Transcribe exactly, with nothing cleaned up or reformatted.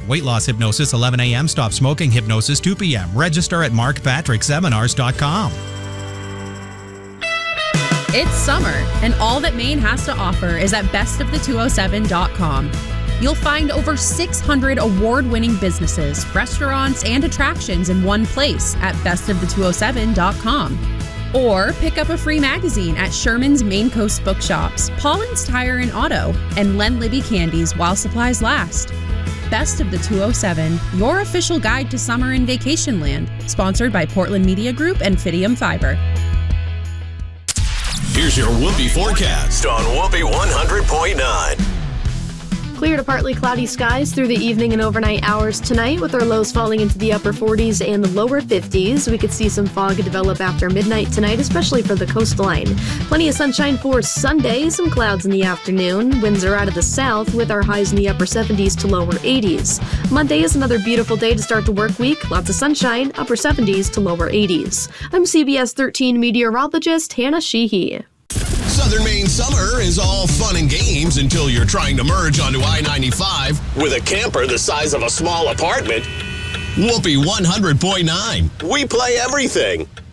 Weight loss hypnosis eleven a.m. Stop smoking hypnosis two p.m. Register at mark patrick seminars dot com. It's summer, and all that Maine has to offer is at best of the two oh seven dot com. You'll find over six hundred award-winning businesses, restaurants, and attractions in one place at best of the two oh seven dot com. Or pick up a free magazine at Sherman's Maine Coast Bookshops, Paulin's Tire and Auto, and Len Libby Candies while supplies last. Best of the two oh seven, your official guide to summer in vacation land. Sponsored by Portland Media Group and Fidium Fiber. Here's your Whoopee forecast on Whoopee one hundred point nine. Clear to partly cloudy skies through the evening and overnight hours tonight, with our lows falling into the upper forties and the lower fifties. We could see some fog develop after midnight tonight, especially for the coastline. Plenty of sunshine for Sunday, some clouds in the afternoon. Winds are out of the south, with our highs in the upper seventies to lower eighties. Monday is another beautiful day to start the work week. Lots of sunshine, upper seventies to lower eighties. I'm C B S thirteen meteorologist Hannah Sheehy. Southern Maine summer is all fun and games until you're trying to merge onto I ninety-five with a camper the size of a small apartment. Whoopee one hundred point nine. We play everything.